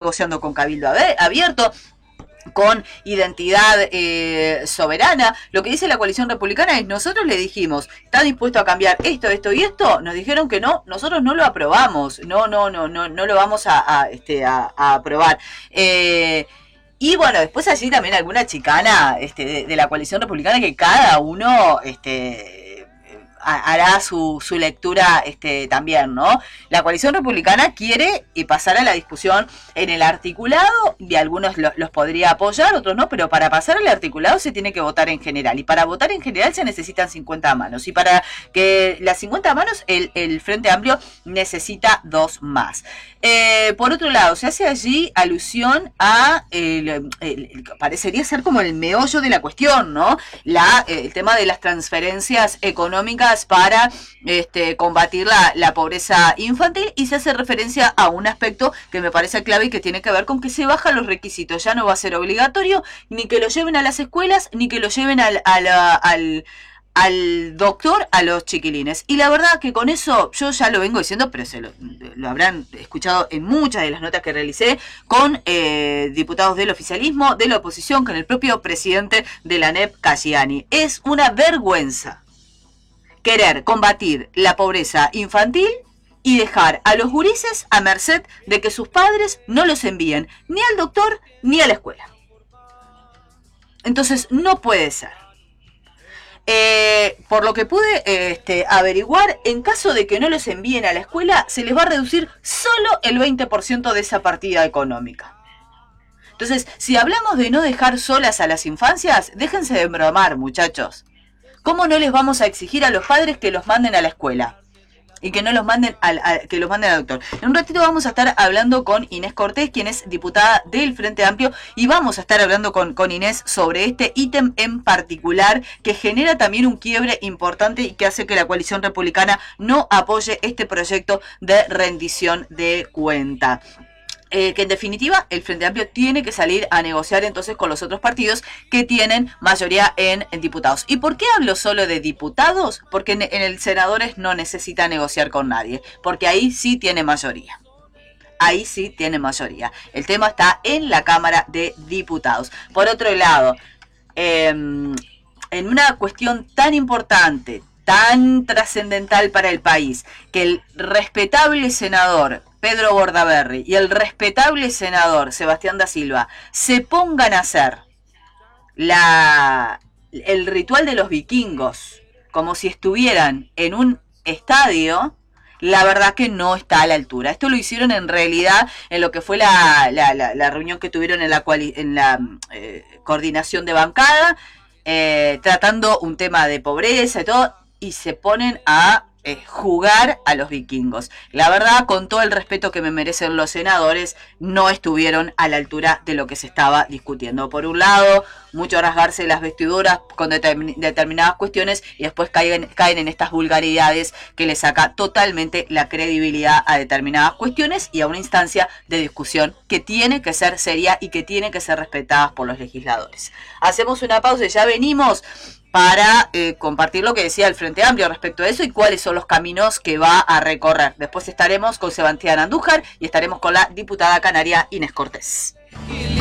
negociando con Cabildo Abierto, con identidad soberana. Lo que dice la coalición republicana es: nosotros le dijimos, ¿está dispuesto a cambiar esto, esto y esto? Nos dijeron que no, nosotros no lo aprobamos, no lo vamos a aprobar. Y bueno, después allí también alguna chicana de la coalición republicana, que cada uno hará su lectura también, ¿no? La coalición republicana quiere pasar a la discusión en el articulado, y algunos los podría apoyar, otros no, pero para pasar al articulado se tiene que votar en general, y para votar en general se necesitan 50 manos, y para que las 50 manos el Frente Amplio necesita 2 más. Por otro lado, se hace allí alusión a parecería ser como el meollo de la cuestión, ¿no? El tema de las transferencias económicas para combatir la pobreza infantil, y se hace referencia a un aspecto que me parece clave y que tiene que ver con que se bajan los requisitos. Ya no va a ser obligatorio ni que lo lleven a las escuelas, ni que lo lleven al doctor a los chiquilines. Y la verdad que con eso yo ya lo vengo diciendo, pero lo habrán escuchado en muchas de las notas que realicé con diputados del oficialismo, de la oposición, con el propio presidente de la ANEP, Casciani. Es una vergüenza querer combatir la pobreza infantil y dejar a los gurises a merced de que sus padres no los envíen ni al doctor ni a la escuela. Entonces no puede ser. Por lo que pude averiguar, en caso de que no los envíen a la escuela, se les va a reducir solo el 20% de esa partida económica. Entonces, si hablamos de no dejar solas a las infancias, déjense de bromar, muchachos. ¿Cómo no les vamos a exigir a los padres que los manden a la escuela? Y que no los manden que los manden al doctor. En un ratito vamos a estar hablando con Inés Cortés, quien es diputada del Frente Amplio, y vamos a estar hablando con Inés sobre este ítem en particular, que genera también un quiebre importante y que hace que la coalición republicana no apoye este proyecto de rendición de cuenta. Que en definitiva el Frente Amplio tiene que salir a negociar entonces con los otros partidos que tienen mayoría en diputados. ¿Y por qué hablo solo de diputados? Porque en el senadores no necesita negociar con nadie, porque ahí sí tiene mayoría. Ahí sí tiene mayoría. El tema está en la Cámara de Diputados. Por otro lado, en una cuestión tan importante, tan trascendental para el país, que el respetable senador Pedro Bordaberry y el respetable senador Sebastián da Silva se pongan a hacer el ritual de los vikingos como si estuvieran en un estadio, la verdad que no está a la altura. Esto lo hicieron en realidad en lo que fue la reunión que tuvieron en la coordinación de bancada, tratando un tema de pobreza y todo, y se ponen a jugar a los vikingos. La verdad, con todo el respeto que me merecen los senadores, no estuvieron a la altura de lo que se estaba discutiendo. Por un lado, mucho rasgarse las vestiduras con determinadas cuestiones, y después caen en estas vulgaridades que le saca totalmente la credibilidad a determinadas cuestiones y a una instancia de discusión que tiene que ser seria y que tiene que ser respetada por los legisladores. Hacemos una pausa y ya venimos para compartir lo que decía el Frente Amplio respecto a eso y cuáles son los caminos que va a recorrer. Después estaremos con Sebastián Andújar y estaremos con la diputada canaria Inés Cortés.